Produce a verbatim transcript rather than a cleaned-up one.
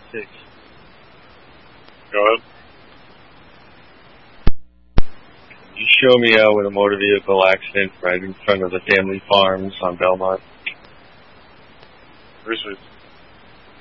six. Go ahead. You show me uh, with a motor vehicle accident right in front of the family farms on Belmont. Bruce was